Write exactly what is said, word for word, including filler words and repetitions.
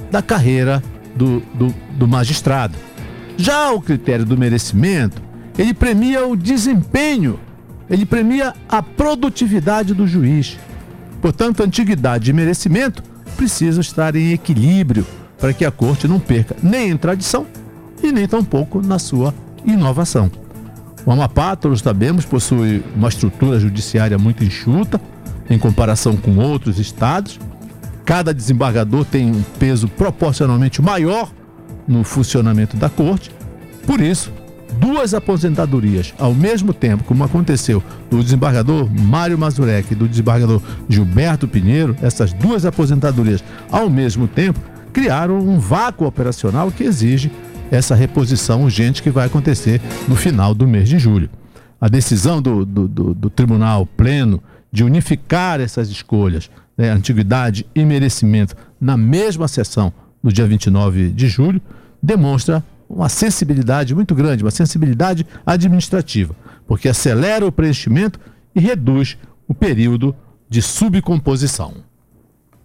da carreira do, do, do magistrado. Já o critério do merecimento, ele premia o desempenho, ele premia a produtividade do juiz. Portanto, antiguidade e merecimento precisam estar em equilíbrio para que a corte não perca nem em tradição e nem tampouco na sua inovação. O Amapá, todos sabemos, possui uma estrutura judiciária muito enxuta em comparação com outros estados. Cada desembargador tem um peso proporcionalmente maior no funcionamento da corte. Por isso, duas aposentadorias ao mesmo tempo, como aconteceu do desembargador Mário Mazurek e do desembargador Gilberto Pinheiro, essas duas aposentadorias ao mesmo tempo, criaram um vácuo operacional que exige essa reposição urgente que vai acontecer no final do mês de julho. A decisão do, do, do, do Tribunal Pleno de unificar essas escolhas, né, antiguidade e merecimento, na mesma sessão do dia vinte e nove de julho, demonstra uma sensibilidade muito grande, uma sensibilidade administrativa, porque acelera o preenchimento e reduz o período de subcomposição.